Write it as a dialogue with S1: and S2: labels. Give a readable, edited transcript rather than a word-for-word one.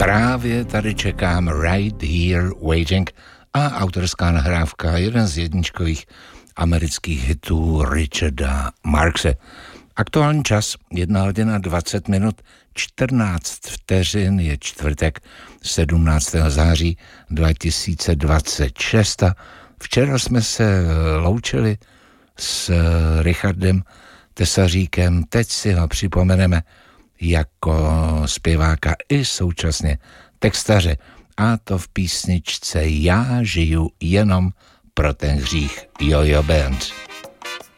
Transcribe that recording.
S1: Právě tady čekám Right Here Waiting a autorská nahrávka, jeden z jedničkových amerických hitů Richarda Marxe. Aktuální čas 1 hodina 20 minut 14 vteřin, je čtvrtek 17. září 2026 a včera jsme se loučili s Richardem Tesaříkem, teď si ho připomeneme jako zpěváka i současně textaře, a to v písničce Já žiju jenom pro ten hřích, Jojo Band.